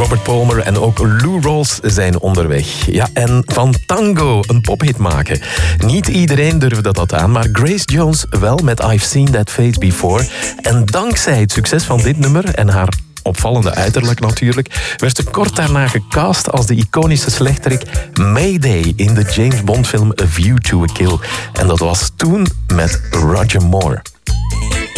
Robert Palmer en ook Lou Rawls zijn onderweg. Ja, en van tango een pophit maken. Niet iedereen durfde dat aan, maar Grace Jones wel met I've Seen That Face Before. En dankzij het succes van dit nummer en haar opvallende uiterlijk natuurlijk, werd ze kort daarna gecast als de iconische slechterik Mayday in de James Bond film A View to a Kill. En dat was toen met Roger Moore.